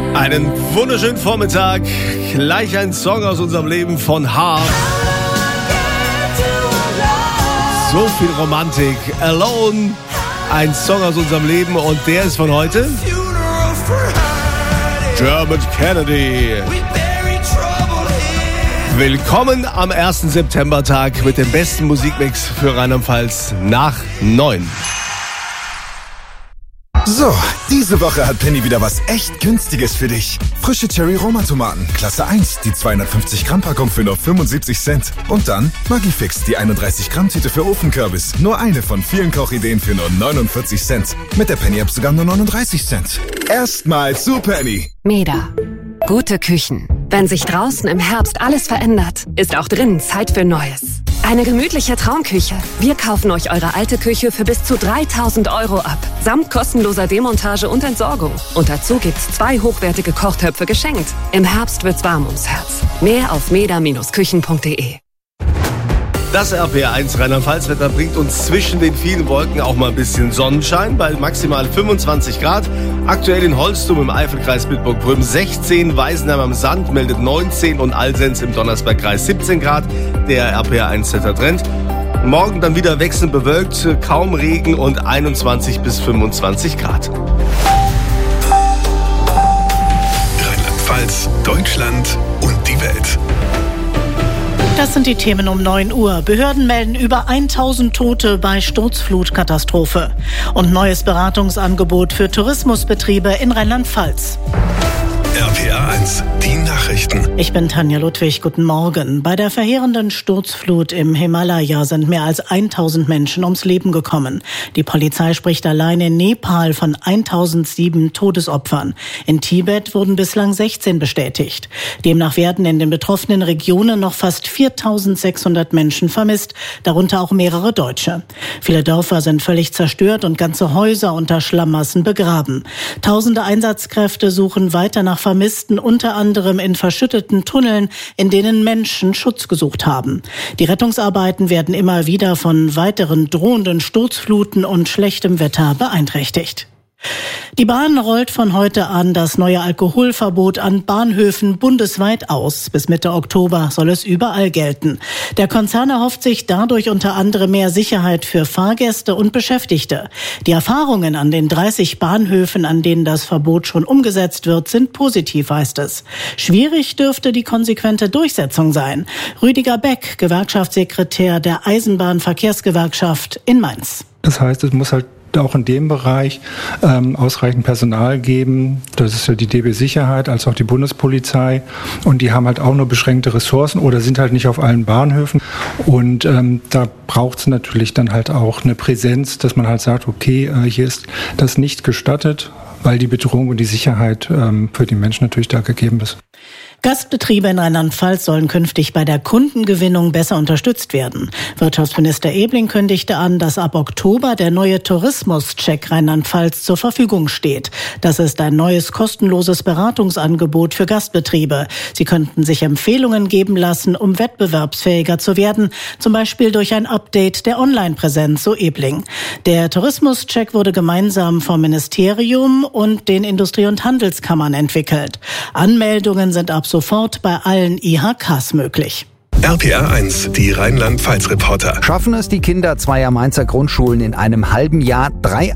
Einen wunderschönen Vormittag. Gleich ein Song aus unserem Leben von Heart. So viel Romantik. Alone. Ein Song aus unserem Leben und der ist von heute. Dermot Kennedy. Willkommen am 1. Septembertag mit dem besten Musikmix für Rheinland-Pfalz nach 9. So, diese Woche hat Penny wieder was echt Günstiges für dich. Frische Cherry-Roma-Tomaten, Klasse 1, die 250-Gramm-Packung für nur 75 Cent. Und dann Maggi-Fix, die 31-Gramm-Tüte für Ofenkürbis. Nur eine von vielen Kochideen für nur 49 Cent. Mit der Penny-App sogar nur 39 Cent. Erstmal zu Penny. Meda. Gute Küchen. Wenn sich draußen im Herbst alles verändert, ist auch drinnen Zeit für Neues. Eine gemütliche Traumküche. Wir kaufen euch eure alte Küche für bis zu 3.000 € ab. Samt kostenloser Demontage und Entsorgung. Und dazu gibt's 2 hochwertige Kochtöpfe geschenkt. Im Herbst wird's warm ums Herz. Mehr auf meda-küchen.de. Das RPR1 Rheinland-Pfalz-Wetter bringt uns zwischen den vielen Wolken auch mal ein bisschen Sonnenschein bei maximal 25 Grad. Aktuell in Holstum im Eifelkreis Bitburg-Prüm 16, Weisenheim am Sand meldet 19 und Alsenz im Donnersbergkreis 17 Grad. Der RPR1-Wettertrend. Morgen dann wieder wechselnd bewölkt, kaum Regen und 21 bis 25 Grad. Rheinland-Pfalz, Deutschland und die Welt. Das sind die Themen um 9 Uhr. Behörden melden über 1000 Tote bei Sturzflutkatastrophe. Und neues Beratungsangebot für Tourismusbetriebe in Rheinland-Pfalz. RPR1, die Nachrichten. Ich bin Tanja Ludwig, guten Morgen. Bei der verheerenden Sturzflut im Himalaya sind mehr als 1000 Menschen ums Leben gekommen. Die Polizei spricht allein in Nepal von 1007 Todesopfern. In Tibet wurden bislang 16 bestätigt. Demnach werden in den betroffenen Regionen noch fast 4600 Menschen vermisst, darunter auch mehrere Deutsche. Viele Dörfer sind völlig zerstört und ganze Häuser unter Schlammmassen begraben. Tausende Einsatzkräfte suchen weiter nach Vermissten, unter anderem in verschütteten Tunneln, in denen Menschen Schutz gesucht haben. Die Rettungsarbeiten werden immer wieder von weiteren drohenden Sturzfluten und schlechtem Wetter beeinträchtigt. Die Bahn rollt von heute an das neue Alkoholverbot an Bahnhöfen bundesweit aus. Bis Mitte Oktober soll es überall gelten. Der Konzern erhofft sich dadurch unter anderem mehr Sicherheit für Fahrgäste und Beschäftigte. Die Erfahrungen an den 30 Bahnhöfen, an denen das Verbot schon umgesetzt wird, sind positiv, heißt es. Schwierig dürfte die konsequente Durchsetzung sein. Rüdiger Beck, Gewerkschaftssekretär der Eisenbahnverkehrsgewerkschaft in Mainz. Das heißt, es muss halt auch in dem Bereich ausreichend Personal geben. Das ist ja die DB Sicherheit, als auch die Bundespolizei. Und die haben halt auch nur beschränkte Ressourcen oder sind halt nicht auf allen Bahnhöfen. Und da braucht es natürlich dann halt auch eine Präsenz, dass man halt sagt, okay, hier ist das nicht gestattet, weil die Bedrohung und die Sicherheit für die Menschen natürlich da gegeben ist. Gastbetriebe in Rheinland-Pfalz sollen künftig bei der Kundengewinnung besser unterstützt werden. Wirtschaftsminister Ebling kündigte an, dass ab Oktober der neue Tourismus-Check Rheinland-Pfalz zur Verfügung steht. Das ist ein neues kostenloses Beratungsangebot für Gastbetriebe. Sie könnten sich Empfehlungen geben lassen, um wettbewerbsfähiger zu werden, zum Beispiel durch ein Update der Online-Präsenz, so Ebling. Der Tourismus-Check wurde gemeinsam vom Ministerium und den Industrie- und Handelskammern entwickelt. Anmeldungen sind ab sofort bei allen IHKs möglich. RPR1, die Rheinland-Pfalz-Reporter. Schaffen es die Kinder zweier Mainzer Grundschulen in einem halben Jahr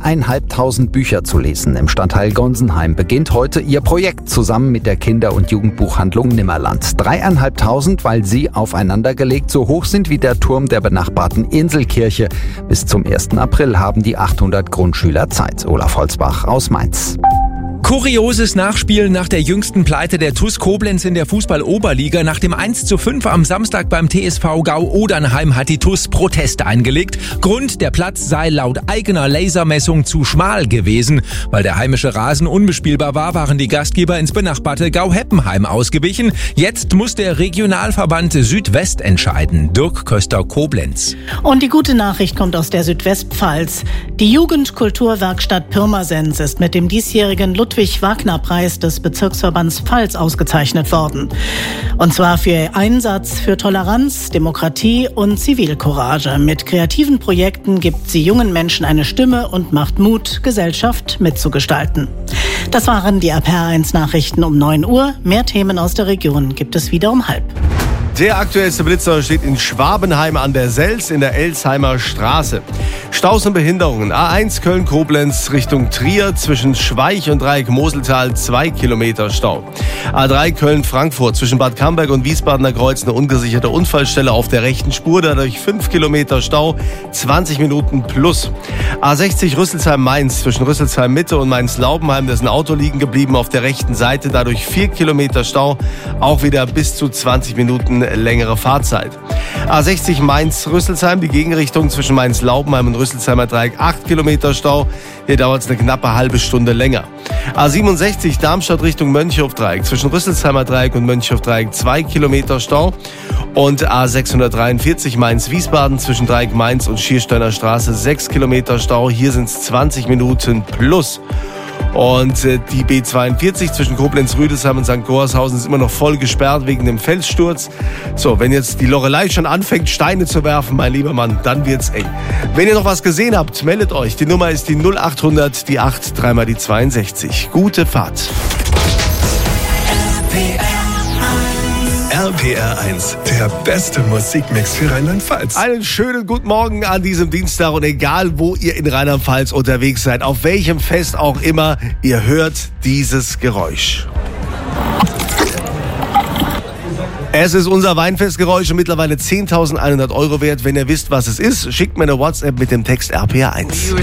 3.500 Bücher zu lesen? Im Stadtteil Gonsenheim beginnt heute ihr Projekt zusammen mit der Kinder- und Jugendbuchhandlung Nimmerland. 3.500, weil sie aufeinandergelegt so hoch sind wie der Turm der benachbarten Inselkirche. Bis zum 1. April haben die 800 Grundschüler Zeit. Olaf Holzbach aus Mainz. Kurioses Nachspiel nach der jüngsten Pleite der TuS Koblenz in der Fußball-Oberliga. Nach dem 1:5 am Samstag beim TSV Gau-Odernheim hat die TuS Proteste eingelegt. Grund, der Platz sei laut eigener Lasermessung zu schmal gewesen. Weil der heimische Rasen unbespielbar war, waren die Gastgeber ins benachbarte Gau-Heppenheim ausgewichen. Jetzt muss der Regionalverband Südwest entscheiden. Dirk Köster-Koblenz. Und die gute Nachricht kommt aus der Südwestpfalz. Die Jugendkulturwerkstatt Pirmasens ist mit dem diesjährigen Ludwig-Wagner-Preis des Bezirksverbands Pfalz ausgezeichnet worden. Und zwar für ihr Einsatz für Toleranz, Demokratie und Zivilcourage. Mit kreativen Projekten gibt sie jungen Menschen eine Stimme und macht Mut, Gesellschaft mitzugestalten. Das waren die RPR1-Nachrichten um 9 Uhr. Mehr Themen aus der Region gibt es wieder um 12:30. Der aktuellste Blitzer steht in Schwabenheim an der Sels in der Elsheimer Straße. Staus und Behinderungen. A1 Köln-Koblenz Richtung Trier zwischen Schweich und Dreieck-Moseltal 2 Kilometer Stau. A3 Köln-Frankfurt zwischen Bad Camberg und Wiesbadener Kreuz eine ungesicherte Unfallstelle auf der rechten Spur, dadurch 5 Kilometer Stau, 20 Minuten plus. A60 Rüsselsheim-Mainz zwischen Rüsselsheim-Mitte und Mainz-Laubenheim, da ist ein Auto liegen geblieben auf der rechten Seite, dadurch 4 Kilometer Stau, auch wieder bis zu 20 Minuten längere Fahrzeit. A60 Mainz-Rüsselsheim, die Gegenrichtung zwischen Mainz-Laubenheim und Rüsselsheimer Dreieck 8 Kilometer Stau. Hier dauert es eine knappe halbe Stunde länger. A67 Darmstadt Richtung Mönchhof-Dreieck zwischen Rüsselsheimer Dreieck und Mönchhof-Dreieck 2 Kilometer Stau. Und A643 Mainz-Wiesbaden zwischen Dreieck Mainz und Schiersteiner Straße 6 Kilometer Stau. Hier sind es 20 Minuten plus. Und die B42 zwischen Koblenz-Rüdesheim und St. Gorshausen ist immer noch voll gesperrt wegen dem Felssturz. So, wenn jetzt die Lorelei schon anfängt, Steine zu werfen, mein lieber Mann, dann wird's eng. Wenn ihr noch was gesehen habt, meldet euch. Die Nummer ist die 0800, die 8, 3 mal die 62. Gute Fahrt. RPR1, der beste Musikmix für Rheinland-Pfalz. Einen schönen guten Morgen an diesem Dienstag und egal, wo ihr in Rheinland-Pfalz unterwegs seid, auf welchem Fest auch immer, ihr hört dieses Geräusch. Es ist unser Weinfestgeräusch und mittlerweile 10.100 € wert. Wenn ihr wisst, was es ist, schickt mir eine WhatsApp mit dem Text RPR1.